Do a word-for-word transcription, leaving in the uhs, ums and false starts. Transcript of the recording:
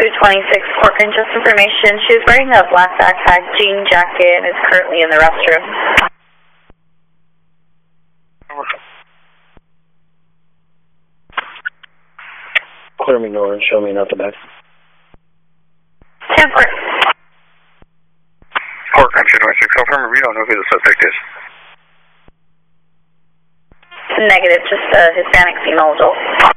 two twenty-six Corcoran, just information. She was wearing a black backpack, jean jacket, and is currently in the restroom. Clear me north and show me not the back. ten four. Corcoran two twenty-six, confirm, we don't know who the suspect is. Negative, just a Hispanic female adult.